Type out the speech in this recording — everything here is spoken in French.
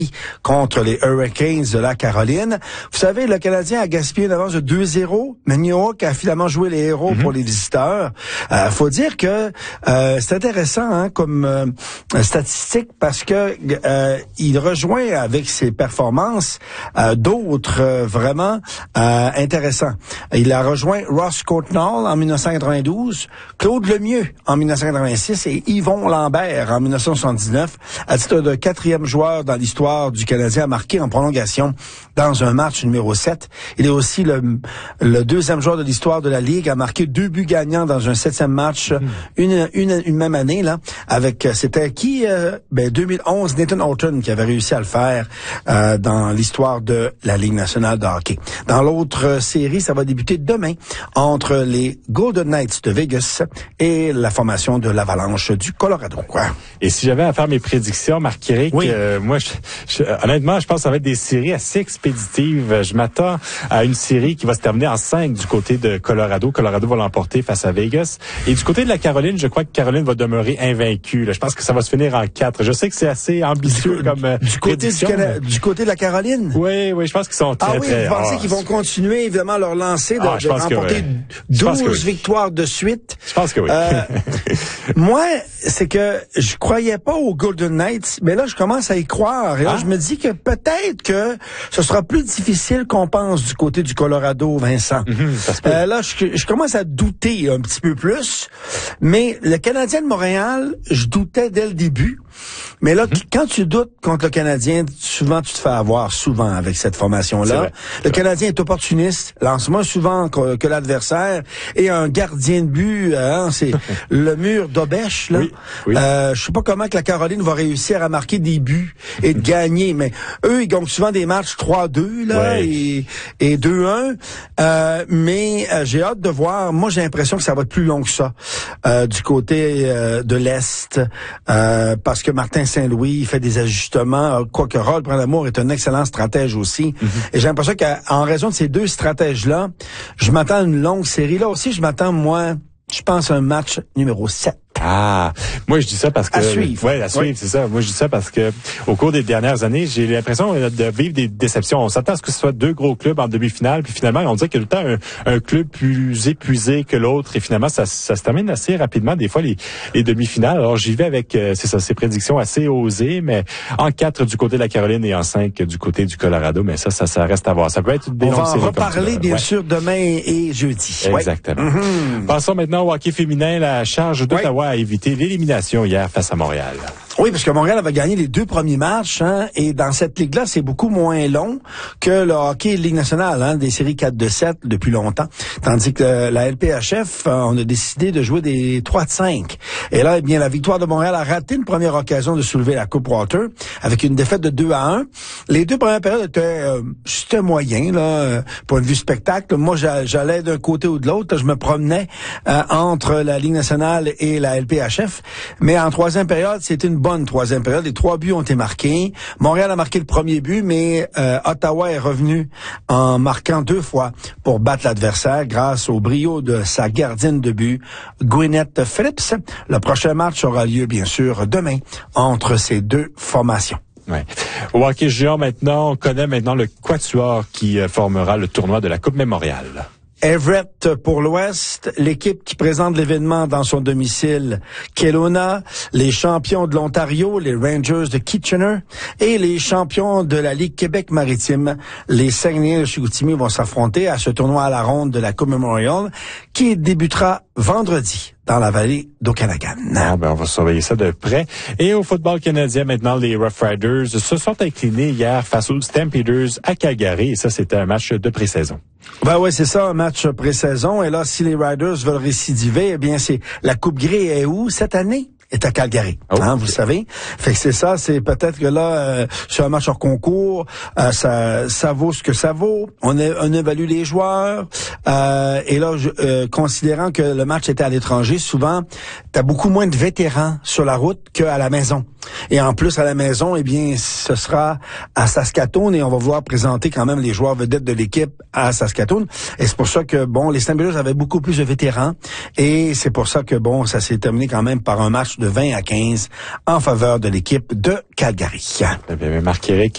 contre les Hurricanes de la Caroline. Vous savez, le Canadien a gaspillé une avance de 2-0, mais New York a finalement joué les héros pour les visiteurs. Faut dire que c'est intéressant comme statistique parce que il rejoint avec ses performances d'autres vraiment intéressants. Il a rejoint Ross Courtnall en 1992, Claude Lemieux en 1986 et Yvon Lambert en 1979 à titre de 4e joueur dans l'histoire du Canadien à marquer en prolongation dans un match numéro 7. Il est aussi le 2e joueur de l'histoire de la Ligue à marquer 2 buts gagnants dans un 7e match une même année là. Avec c'était qui 2011 Nathan Horton qui avait réussi à le faire dans l'histoire de la Ligue nationale de hockey. Dans l'autre série, ça va débuter demain entre les Golden Knights de Vegas et la formation de l'Avalanche du Colorado. Et si j'avais à faire mes prédictions, Marc-Éric, moi honnêtement, je pense que ça va être des séries assez expéditives. Je m'attends à une série qui va se terminer en 5 du côté de Colorado. Colorado va l'emporter face à Vegas. Et du côté de la Caroline, je crois que Caroline va demeurer invaincue. Je pense que ça va se finir en 4. Je sais que c'est assez ambitieux comme prédiction. Du côté de la Caroline? Oui, je pense qu'ils sont très, très... Vous pensez qu'ils vont continuer, évidemment, leur lancer de remporter 12 victoires de suite? Je pense que oui. Moi, c'est que je croyais pas aux Golden Knights, mais là, je commence à y croire. Et là, je me dis que peut-être que ce sera plus difficile qu'on pense du côté du Colorado, Vincent. Là, je commence à douter un petit peu plus. Mais le Canadien de Montréal, je doutais dès le début. Mais là, quand tu doutes contre le Canadien, souvent tu te fais avoir avec cette formation-là. Le Canadien est opportuniste, lance moins souvent que l'adversaire, et un gardien de but, c'est le mur d'Obèche. Là. Je sais pas comment que la Caroline va réussir à marquer des buts et de gagner, mais eux, ils gagnent souvent des matchs 3-2 là et 2-1. Mais j'ai hâte de voir. Moi, j'ai l'impression que ça va être plus long que ça du côté de l'Est, parce que Martin Saint-Louis, il fait des ajustements, quoique Rod Brind'Amour est un excellent stratège aussi. Et j'ai l'impression qu'en raison de ces deux stratèges-là, je m'attends à une longue série. Là aussi, je m'attends, je pense à un match numéro 7. Moi je dis ça parce que à suivre, c'est ça. Moi je dis ça parce que au cours des dernières années, j'ai l'impression de vivre des déceptions. On s'attend à ce que ce soit 2 gros clubs en demi-finale, puis finalement on dirait qu'il y a tout le temps un club plus épuisé que l'autre, et finalement ça se termine assez rapidement des fois les demi-finales. Alors j'y vais avec ces prédictions assez osées, mais en 4 du côté de la Caroline et en 5 du côté du Colorado, mais ça reste à voir. Ça peut être une longue série. On va en reparler bien sûr demain et jeudi. Exactement. Passons maintenant au hockey féminin. La Charge d'Ottawa a évité l'élimination hier face à Montréal. Oui, parce que Montréal avait gagné les 2 premiers matchs, et dans cette ligue-là, c'est beaucoup moins long que le hockey Ligue nationale, des séries 4-7 depuis longtemps. Tandis que la LPHF, on a décidé de jouer des 3-5. Et là, la victoire de Montréal a raté une première occasion de soulever la Coupe Walter avec une défaite de 2-1. Les 2 premières périodes c'était moyen, point de vue spectacle. Moi, j'allais d'un côté ou de l'autre. Je me promenais entre la Ligue nationale et la LPHF. Mais en 3e période, c'était une bonne 3e période. Les 3 buts ont été marqués. Montréal a marqué le premier but, mais Ottawa est revenu en marquant 2 fois pour battre l'adversaire grâce au brio de sa gardienne de but, Gwyneth Phillips. Le prochain match aura lieu, bien sûr, demain entre ces 2 formations. Au hockey junior maintenant, on connaît maintenant le quatuor qui formera le tournoi de la Coupe Mémorial. Everett pour l'Ouest, l'équipe qui présente l'événement dans son domicile, Kelowna, les champions de l'Ontario, les Rangers de Kitchener, et les champions de la Ligue Québec-Maritime, les Saguenayens de Chicoutimi vont s'affronter à ce tournoi à la ronde de la Coupe Memorial qui débutera vendredi dans la vallée d'Okanagan. On va surveiller ça de près. Et au football canadien, maintenant, les Rough Riders se sont inclinés hier face aux Stampeders à Calgary. Et ça, c'était un match de pré-saison. C'est ça, un match pré-saison. Et là, si les Riders veulent récidiver, c'est la Coupe Grey est où cette année? Est à Calgary, vous savez. Fait que c'est ça, c'est peut-être que là, sur un match hors concours, ça vaut ce que ça vaut. On évalue les joueurs. Et là, considérant que le match était à l'étranger, souvent, t'as beaucoup moins de vétérans sur la route qu'à la maison. Et en plus, à la maison, ce sera à Saskatoon et on va vouloir présenter quand même les joueurs vedettes de l'équipe à Saskatoon. Et c'est pour ça que, les Stampeders avaient beaucoup plus de vétérans. Et c'est pour ça que, ça s'est terminé quand même par un match de 20-15 en faveur de l'équipe de Calgary. Marc-Éric,